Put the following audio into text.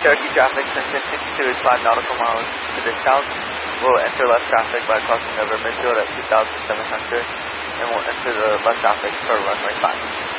Cherokee traffic can continue to 5 nautical miles to the south. We'll enter left traffic by crossing over midfield at 2,700, and we'll enter the left traffic for runway 5.